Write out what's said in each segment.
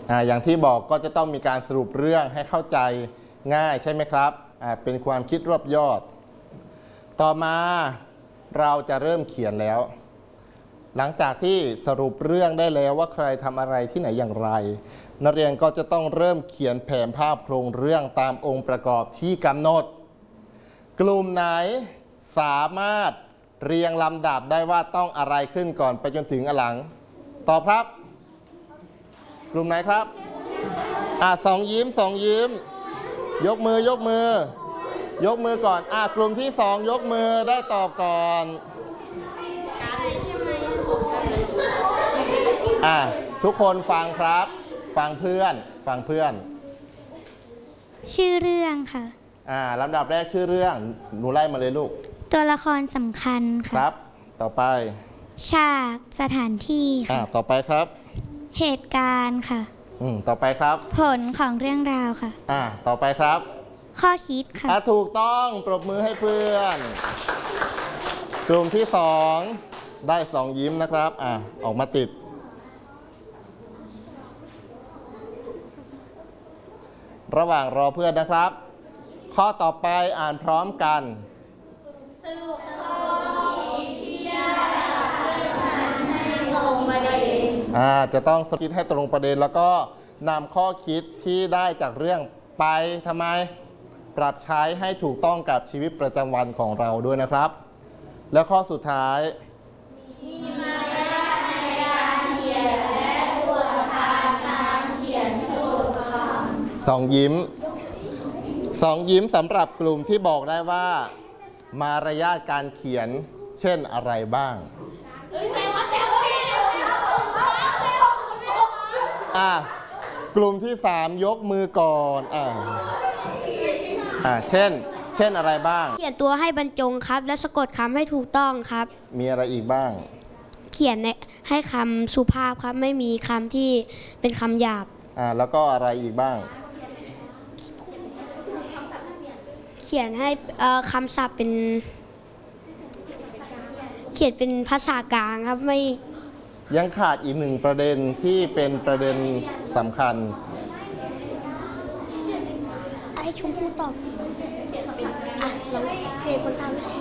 อย่างที่บอกก็จะต้องมีการสรุปเรื่องให้เข้าใจง่ายใช่ไหมครับเป็นความคิดรวบยอดต่อมาเราจะเริ่มเขียนแล้วหลังจากที่สรุปเรื่องได้แล้วว่าใครทำอะไรที่ไหนอย่างไรนักเรียนก็จะต้องเริ่มเขียนแผนภาพโครงเรื่องตามองค์ประกอบที่กำหนดกลุ่มไหนสามารถเรียงลำดับได้ว่าต้องอะไรขึ้นก่อนไปจนถึงหลังตอบครับกลุ่มไหนครับสองยิ้มยกมือยกมือก่อนกลุ่มที่2ยกมือได้ตอบก่อนทุกคนฟังครับฟังเพื่อนชื่อเรื่องค่ะลำดับแรกชื่อเรื่องหนูไล่มาเลยลูกตัวละครสำคัญค่ะครับต่อไปฉากสถานที่ค่ะต่อไปครับเหตุการณ์ค่ะต่อไปครับผลของเรื่องราวค่ะต่อไปครับข้อคิดค่ะถูกต้องปรบมือให้เพื่อนกลุ่มที่2ได้2ยิ้มนะครับออกมาติดระหว่างรอเพื่อนนะครับข้อต่อไปอ่านพร้อมกันสรุปข้อคิดที่ได้จากเรื่องนั้นให้ตรงประเด็นจะต้องสรุปให้ตรงประเด็นแล้วก็นำข้อคิดที่ได้จากเรื่องไปทำไมปรับใช้ให้ถูกต้องกับชีวิตประจำวันของเราด้วยนะครับแล้วข้อสุดท้ายมีมารยาทในการเขียนและตรวจทานการเขียนสรุปคำ 2ยิ้มสำหรับกลุ่มที่บอกได้ว่ามารยาทการเขียนเช่นอะไรบ้างกลุ่มที่3ยกมือก่อนเช่นอะไรบ้างเขียนตัวให้บรรจงครับและสะกดคำให้ถูกต้องครับมีอะไรอีกบ้างเขียนให้คำสุภาพครับไม่มีคำที่เป็นคำหยาบแล้วก็อะไรอีกบ้างเขียนให้คำศัพท์เป็นเขียนเป็นภาษากลางครับไม่ยังขาดอีก1ประเด็นที่เป็นประเด็นสำคัญไอ้ชมพู่ตอบเราเป็นคนท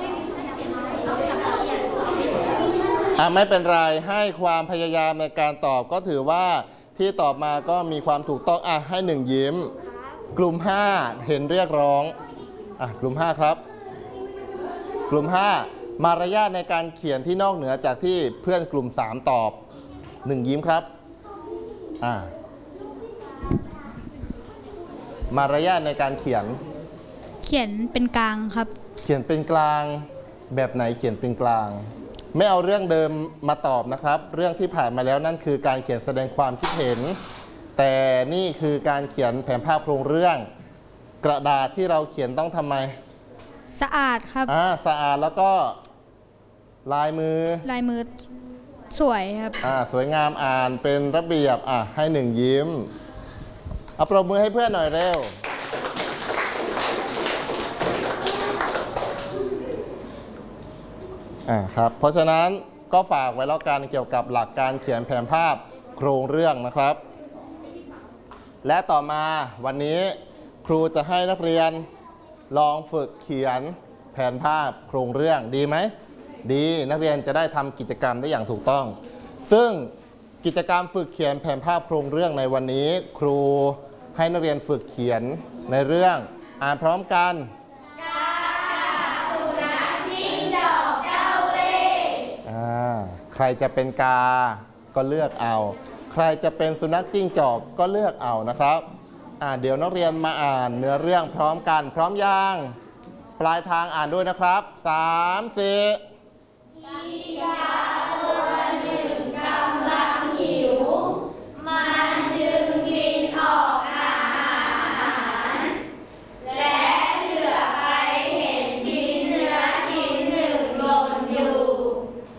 ำไม่เป็นไรให้ความพยายามในการตอบก็ถือว่าที่ตอบมาก็มีความถูกต้องให้1ยิ้มกลุ่ม5เห็นเรียกร้องกลุ่ม5ครับกลุ่ม5มารยาทในการเขียนที่นอกเหนือจากที่เพื่อนกลุ่ม3ตอบ1ยิ้มครับมารยาทในการเขียนเป็นกลางครับเขียนเป็นกลางแบบไหนเขียนเป็นกลางไม่เอาเรื่องเดิมมาตอบนะครับเรื่องที่ผ่านมาแล้วนั่นคือการเขียนแสดงความคิดเห็นแต่นี่คือการเขียนแผนภาพโครงเรื่องกระดาษที่เราเขียนต้องทำไมสะอาดครับสะอาดแล้วก็ลายมือสวยครับสวยงามอ่านเป็นระเบียบให้1ยิ้มเอาปรบมือให้เพื่อนหน่อยเร็วครับเพราะฉะนั้นก็ฝากไว้แล้วกันเกี่ยวกับหลักการเขียนแผนภาพโครงเรื่องนะครับและต่อมาวันนี้ครูจะให้นักเรียนลองฝึกเขียนแผนภาพโครงเรื่องดีไหมดีนักเรียนจะได้ทำกิจกรรมได้อย่างถูกต้องซึ่งกิจกรรมฝึกเขียนแผนภาพโครงเรื่องในวันนี้ครูให้นักเรียนฝึกเขียนในเรื่องอ่านพร้อมกันสุนัขจิ้งจอกเจ้าเล่ห์ใครจะเป็นกาก็เลือกเอาใครจะเป็นสุนัขจิ้งจอกก็เลือกเอานะครับเดี๋ยวนักเรียนมาอ่านเนื้อเรื่องพร้อมกันพร้อมยังปลายทางอ่านด้วยนะครับ3 4